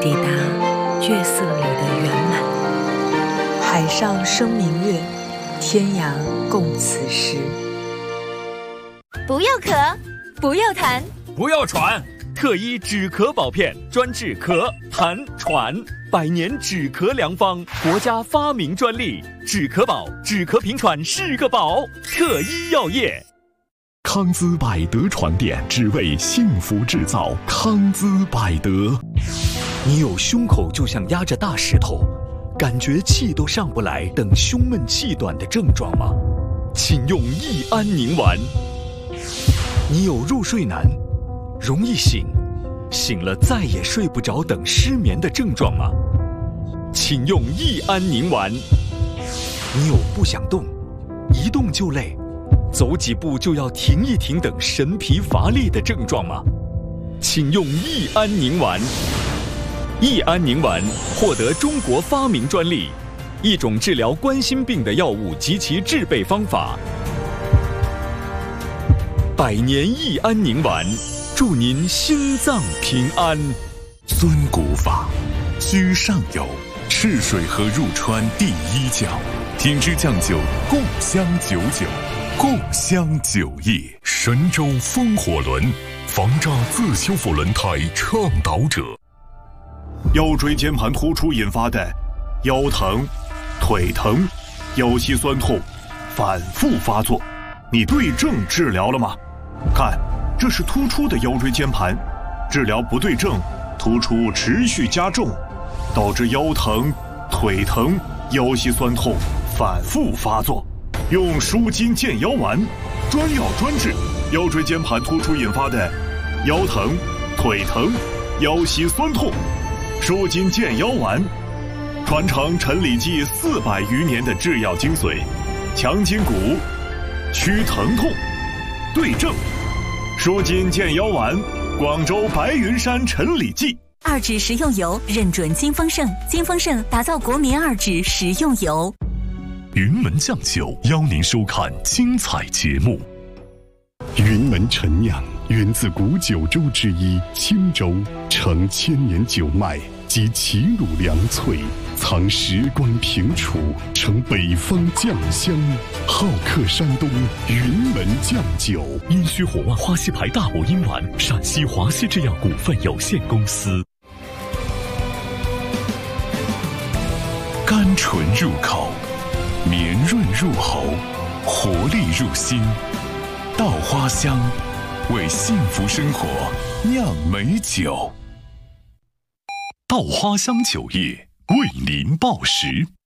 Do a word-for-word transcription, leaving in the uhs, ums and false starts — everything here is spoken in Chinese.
抵达月色里的圆满。海上生明月，天涯共此时。 不要咳，不要痰， 不要喘。特医止咳宝片，专治咳、痰、喘，百年止咳良方，国家发明专利。止咳宝，止咳平喘是个宝。特医药业。 康姿百德床垫，只为幸福制造。康姿百德。 你有胸口就像压着大石头，感觉气都上不来，等胸闷气短的症状吗？请用益安宁丸。你有入睡难，容易醒，醒了再也睡不着等失眠的症状吗？请用益安宁丸。你有不想动，一动就累，走几步就要停一停等神疲乏力的症状吗？请用益安宁丸。益安宁丸获得中国发明专利，一种治疗冠心病的药物及其制备方法。百年益安宁丸，祝您心脏平安。 遵古法，居上游，赤水河入川第一窖，品质酱酒，共襄九九，共襄酒业。神州风火轮，防扎自修复轮胎倡导者。 腰椎间盘突出引发的腰疼、腿疼、腰膝酸痛反复发作，你对症治疗了吗？看，这是突出的腰椎间盘，治疗不对症，突出持续加重，导致腰疼、腿疼、腰膝酸痛反复发作。用舒筋健腰丸，专药专治腰椎间盘突出引发的腰疼、腿疼、腰膝酸痛。舒筋健腰丸，传承陈李济四百余年的制药精髓，强筋骨，祛疼痛，对症。舒筋健腰丸，广州白云山陈李济。 二指食用油认准金丰盛，金丰盛打造国民二指食用油。 云门酱酒邀您收看精彩节目。云门陈酿源自古九州之一青州，承千年酒脉及齐鲁良萃，藏时光平楚，承北方酱香，好客山东云门酱酒。因需火旺花溪牌大补阴丸，陕西华西制药股份有限公司。甘醇入口，绵润入喉，活力入心。稻花香，为幸福生活酿美酒。稻花香酒业为您报时。